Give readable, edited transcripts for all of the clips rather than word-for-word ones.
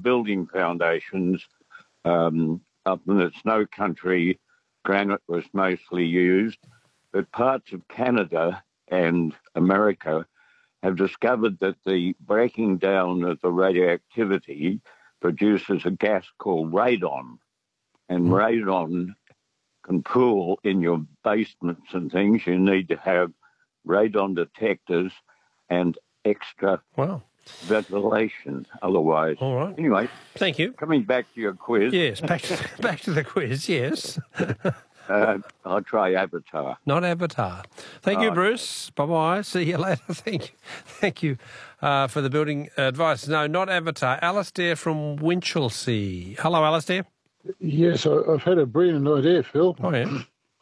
building foundations. Up in the snow country, granite was mostly used, but parts of Canada and America have discovered that the breaking down of the radioactivity produces a gas called radon. And radon can pool in your basements and things. You need to have radon detectors and extra ventilation otherwise. All right. Anyway. Thank you. Coming back to your quiz. Yes, back to the quiz, yes. I'll try Avatar. Not Avatar. Thank you, Bruce. Bye-bye. See you later. Thank you for the building advice. No, not Avatar. Alistair from Winchelsea. Hello, Alistair. Yes, I've had a brilliant idea, Phil. Oh, yeah.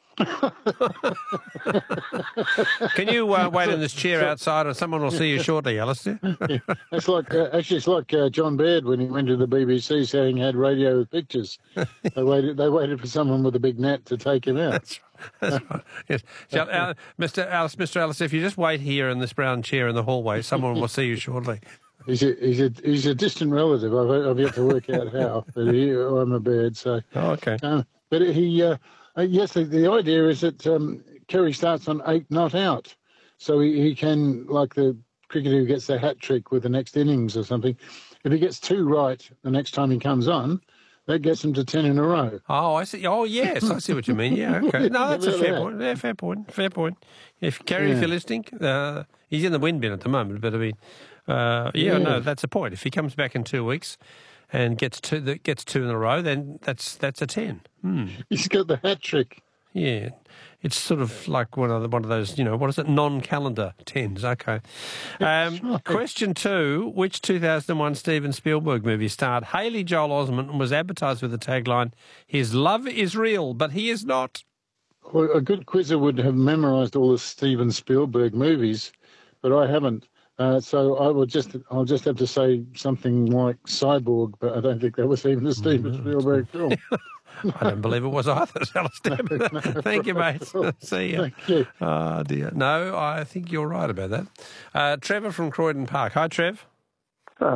Can you wait in this chair outside and someone will see you shortly, Alistair? It's like it's like John Baird when he went to the BBC saying he had radio with pictures. They waited for someone with a big net to take him out. That's right. Yes. Mr. Alistair, if you just wait here in this brown chair in the hallway, someone will see you shortly. He's a distant relative. I've yet to work out how, but I'm a Baird, so. Oh, okay. But he. Yes, the idea is that Kerry starts on 8 not out. So he can, like the cricketer who gets the hat trick with the next innings or something, if he gets 2 right the next time he comes on, that gets him to 10 in a row. Oh, I see. Oh, yes, I see what you mean. Yeah, okay. No, that's a fair point. Yeah, fair point. If Kerry, if you're listening, he's in the wind bin at the moment, but I mean, no, that's a point. If he comes back in 2 weeks and gets 2 in a row, then that's a 10. He's got the hat trick. Yeah, it's sort of like one of those, what is it, non-calendar 10s. Okay. Right. Question 2, which 2001 Steven Spielberg movie starred Haley Joel Osment and was advertised with the tagline, "His love is real, but he is not"? Well, a good quizzer would have memorised all the Steven Spielberg movies, but I haven't. So I'll just have to say something like Cyborg, but I don't think that was even a Steven Spielberg film. I don't believe it was either, Alistair. Thank you, mate. See you. Thank you. Oh, dear. No, I think you're right about that. Trevor from Croydon Park. Hi, Trev. So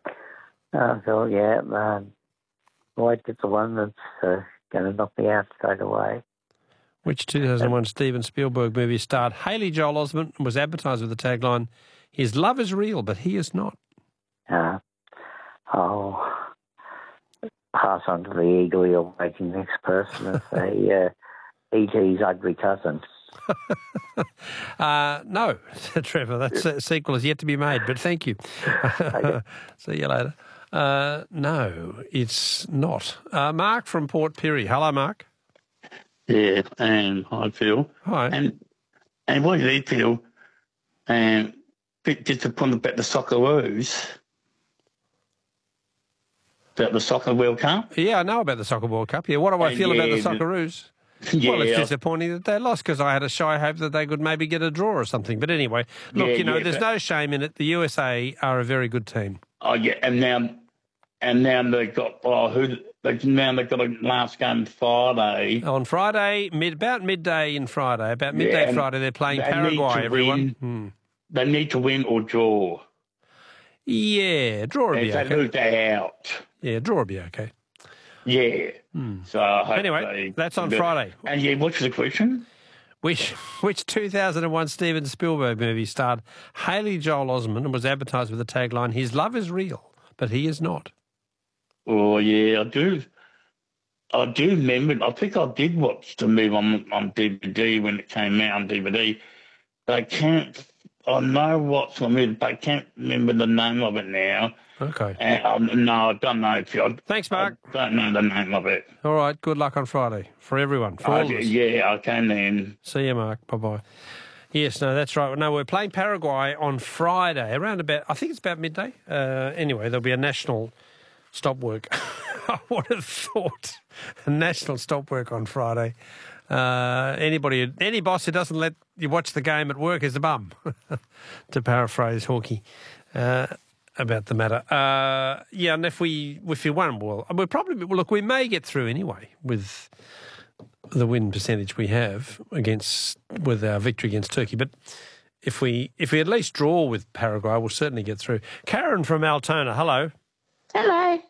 yeah, White is the one that's going to knock me out straight away. Which 2001 Steven Spielberg movie starred Haley Joel Osment and was advertised with the tagline, "His love is real, but he is not"? I'll pass on to the eagerly awaiting next person and say E.T.'s ugly cousin. No, Trevor, that sequel is yet to be made, but thank you. See you later. No, it's not. Mark from Port Pirie. Hello, Mark. Yeah, and hi, Phil. Hi. And what do you Phil? Just to put about the Socceroos, about the Soccer World Cup. Yeah, I know about the Soccer World Cup. Yeah, what do I feel about the Socceroos? Yeah, well, it's disappointing that they lost because I had a shy hope that they could maybe get a draw or something. But anyway, look, there's no shame in it. The USA are a very good team. Oh yeah, and now they've got they've got a last game Friday. On Friday, about midday Friday, they're playing Paraguay. Everyone, they need to win or draw. Yeah, draw would be okay. If they lose, they're out. Yeah, draw would be okay. Yeah. So anyway, that's on Friday. And what's the question? Which 2001 Steven Spielberg movie starred Haley Joel Osment and was advertised with the tagline, "His love is real, but he is not"? Oh yeah, I do remember. I think I did watch the movie on DVD when it came out on DVD. But I know what's the movie, but I can't remember the name of it now. Okay. No, I don't know. Thanks, Mark. I don't know the name of it. All right. Good luck on Friday for everyone. For all of us. Yeah, okay then. See you, Mark. Bye-bye. Yes, no, that's right. No, we're playing Paraguay on Friday around I think it's about midday. Anyway, there'll be a national stop work. I would have thought a national stop work on Friday. Any boss who doesn't let you watch the game at work is a bum, to paraphrase Hawkey about the matter. And if we won, well, we may get through anyway with the win percentage we have with our victory against Turkey. But if we at least draw with Paraguay, we'll certainly get through. Karen from Altona, hello. Hello.